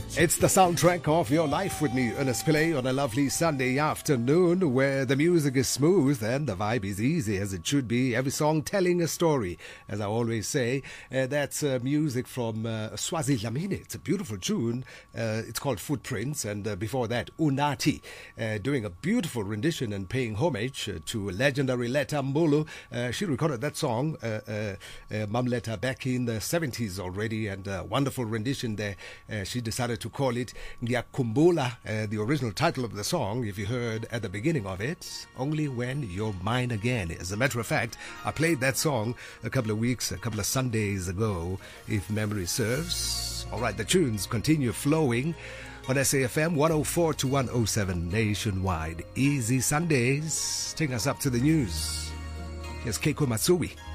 It's the soundtrack of your life with me, Ernest Pillay, on a lovely Sunday afternoon where the music is smooth and the vibe is easy as it should be. Every song telling a story, as I always say. That's music from Swazi Dlamini. It's a beautiful tune. It's called Footprints. And before that, Unati, doing a beautiful rendition and paying homage to legendary Letta Mbulu. She recorded that song, Mam Letta, back in the 70s already, and a wonderful rendition there. She decided to call it Ngiyakhumbula, the original title of the song, if you heard at the beginning of it, Only When You're Mine Again. As a matter of fact, I played that song a couple of Sundays ago, if memory serves. All right, the tunes continue flowing on SAFM 104 to 107 nationwide. Easy Sundays. Take us up to the news. Here's Keiko Matsui.